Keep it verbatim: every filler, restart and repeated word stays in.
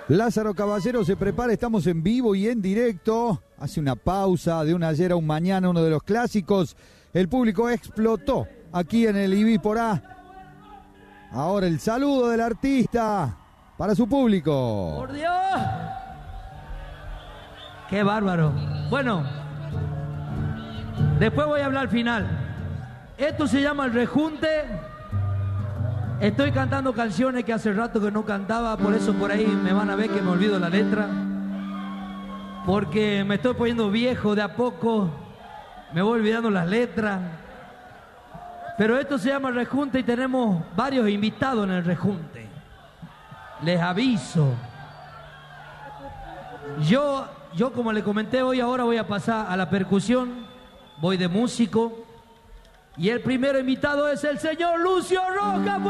Lázaro Caballero se prepara, estamos en vivo y en directo. Hace una pausa de un ayer a un mañana, uno de los clásicos. El público explotó aquí en el Ibí por A. Ahora el saludo del artista para su público. ¡Por Dios! ¡Qué bárbaro! Bueno, después voy a hablar al final. Esto se llama El Rejunte. Estoy cantando canciones que hace rato que no cantaba, por eso por ahí me van a ver que me olvido la letra. Porque me estoy poniendo viejo de a poco, me voy olvidando las letras. Pero esto se llama El Rejunte y tenemos varios invitados en el Rejunte. Les aviso. Yo, yo como le comenté hoy, ahora voy a pasar a la percusión, voy de músico. Y el primer invitado es el señor Lucio Rojas.